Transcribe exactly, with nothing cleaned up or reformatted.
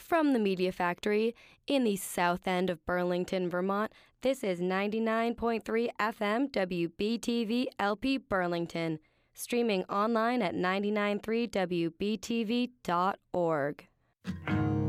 From the Media Factory in the south end of Burlington, Vermont, this is ninety-nine point three F M W B T V L P Burlington, streaming online at nine nine three W B T V dot org.